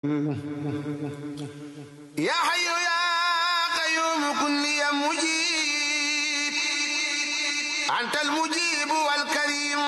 يا حي يا قيوم كن لي مجيب أنت المجيب والكريم